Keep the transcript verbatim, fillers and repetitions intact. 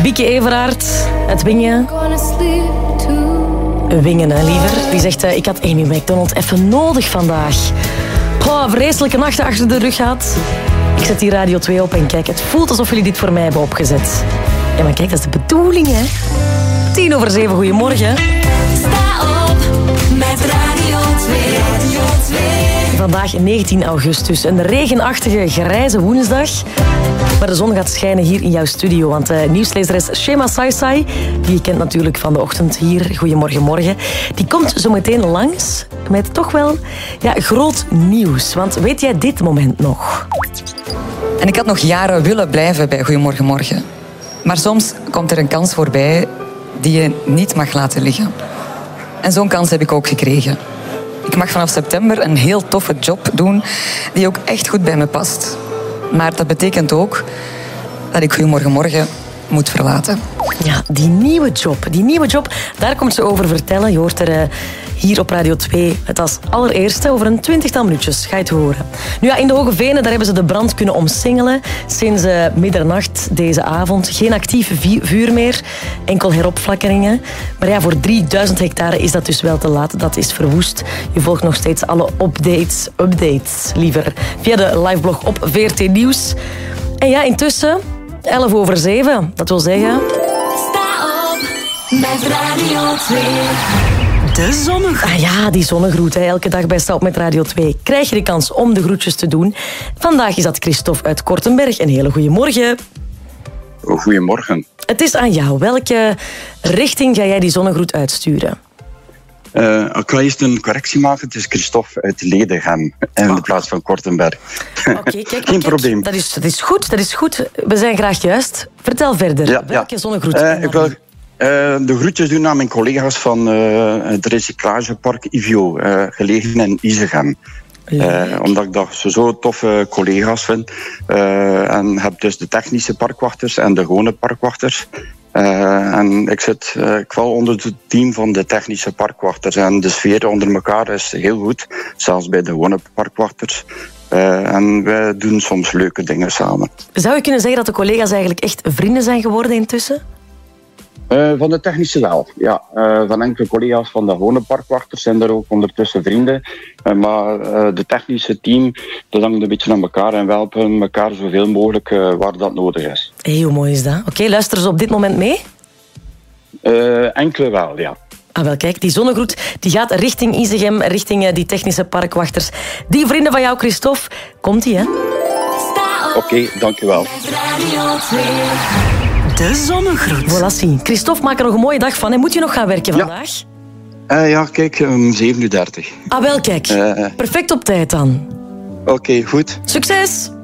Bieke Everaert uit Wingen. Wingen, hè, liever. Die zegt, uh, ik had Amy Macdonald even nodig vandaag. Oh, vreselijke nachten achter de rug gehad. Ik zet die Radio twee op en kijk, het voelt alsof jullie dit voor mij hebben opgezet. Ja, maar kijk, dat is de bedoeling, hè. Tien over zeven, goedemorgen. Sta op met Radio twee. Radio twee. Vandaag negentien augustus, een regenachtige, grijze woensdag. Maar de zon gaat schijnen hier in jouw studio, want uh, nieuwslezeres Shema Saisai, die je kent natuurlijk van de ochtend hier, Goedemorgen Morgen, die komt zo meteen langs met toch wel ja, groot nieuws. Want weet jij dit moment nog? En ik had nog jaren willen blijven bij Goedemorgen Morgen. Maar soms komt er een kans voorbij die je niet mag laten liggen. En zo'n kans heb ik ook gekregen. Ik mag vanaf september een heel toffe job doen die ook echt goed bij me past. Maar dat betekent ook dat ik Goedemorgen Morgen moet verlaten. Ja, die nieuwe job. Die nieuwe job, daar komt ze over vertellen. Je hoort er uh, hier op Radio twee het als allereerste. Over een twintigtal minuutjes ga je het horen. Nu ja, in de Hoge Venen, daar hebben ze de brand kunnen omsingelen. Sinds uh, middernacht deze avond. Geen actief vuur meer. Enkel heropflakkeringen. Maar ja, voor drieduizend hectare is dat dus wel te laat. Dat is verwoest. Je volgt nog steeds alle updates, updates liever, via de liveblog op V R T Nieuws. En ja, intussen elf over zeven. Dat wil zeggen... Sta op met Radio twee. De zonnegroet. Ah ja, die zonnegroet. Hè. Elke dag bij Sta op met Radio twee krijg je de kans om de groetjes te doen. Vandaag is dat Christophe uit Kortenberg. Een hele goede morgen. Goedemorgen. Het is aan jou. Welke richting ga jij die zonnegroet uitsturen? Uh, ik ga eerst een correctie maken. Het is Christophe uit Ledegem in oh. de plaats van Kortenberg. Okay, kijk, Geen kijk, probleem. Dat is, dat is goed, dat is goed. We zijn graag juist. Vertel verder. Ja, Welke ja. zonnegroet? Uh, ik wil uh, de groetjes doen aan mijn collega's van uh, het recyclagepark Ivio, uh, gelegen in Isegem. Uh, omdat ik dat ze zo toffe collega's vind. Uh, en heb dus de technische parkwachters en de gewone parkwachters. Uh, en ik zit, uh, ik val onder het team van de technische parkwachters. En de sfeer onder elkaar is heel goed. Zelfs bij de gewone parkwachters. Uh, en wij doen soms leuke dingen samen. Zou je kunnen zeggen dat de collega's eigenlijk echt vrienden zijn geworden intussen? Uh, van de technische wel, ja. Uh, van enkele collega's van de gewone parkwachters zijn er ook ondertussen vrienden. Uh, maar uh, de technische team, dat hangt een beetje aan elkaar en we helpen elkaar zoveel mogelijk uh, waar dat nodig is. Hey, hoe mooi is dat? Oké, okay, luisteren ze op dit moment mee? Uh, enkele wel, ja. Ah, wel, kijk, die zonnegroet die gaat richting Isegem, richting uh, die technische parkwachters. Die vrienden van jou, Christophe, komt-ie, hè? Oké, okay, dankjewel. De zonnegroet. Voilà, zie. Christophe, maak er nog een mooie dag van. En moet je nog gaan werken vandaag? Ja, uh, ja kijk, um, zeven uur dertig. Ah, wel, kijk. Uh, Perfect op tijd dan. Oké, okay, goed. Succes!